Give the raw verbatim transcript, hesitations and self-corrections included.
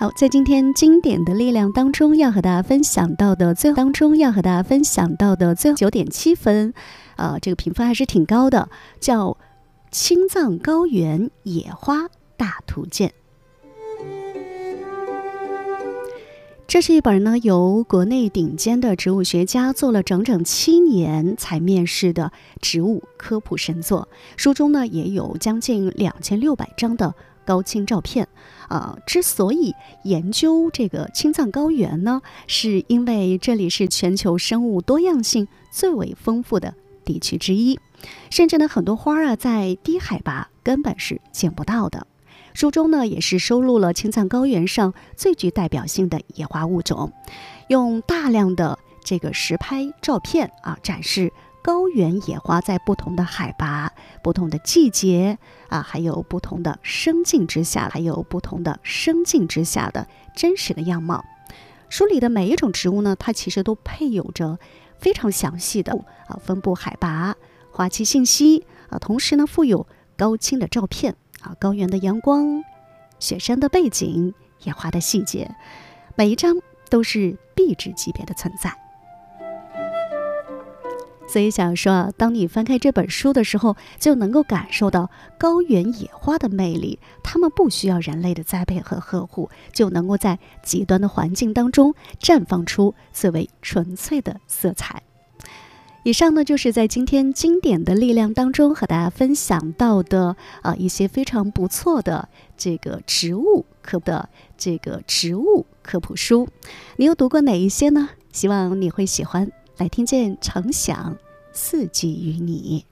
好，在今天经典的力量当中，要和大家分享到的最后当中要和大家分享到的最后九点七分，呃，这个评分还是挺高的，叫《青藏高原野花大图鉴》。这是一本呢由国内顶尖的植物学家做了整整七年才面世的植物科普神作。书中呢也有将近两千六百张的高清照片。呃，之所以研究这个青藏高原呢，是因为这里是全球生物多样性最为丰富的地区之一，甚至呢很多花啊在低海拔根本是见不到的。书中呢也是收录了青藏高原上最具代表性的野花物种，用大量的这个实拍照片啊展示高原野花在不同的海拔、不同的季节啊，还有不同的生境之下，还有不同的生境之下的真实的样貌。书里的每一种植物呢，它其实都配有着非常详细的啊分布海拔、花期信息啊，同时呢附有高清的照片啊，高原的阳光、雪山的背景、野花的细节，每一张都是壁纸级别的存在。所以想说啊，当你翻开这本书的时候，就能够感受到高原野花的魅力。它们不需要人类的栽培和呵护，就能够在极端的环境当中绽放出最为纯粹的色彩。以上呢，就是在今天经典的力量当中和大家分享到的呃一些非常不错的这个植物科的这个植物科普书。你有读过哪一些呢？希望你会喜欢。来听见常想，四季与你。